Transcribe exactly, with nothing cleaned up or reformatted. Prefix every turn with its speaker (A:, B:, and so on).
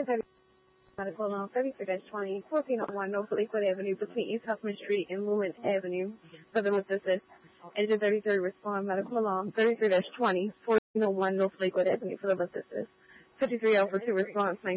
A: Medical Along thirty-three twenty, fourteen oh one North Lakewood Avenue between East Huffman Street and Lewin Avenue. For them assistance. Engine thirty-three respond Medical Along thirty-three twenty, fourteen oh one North Lakewood Avenue for them assistance. fifty-three oh for two response,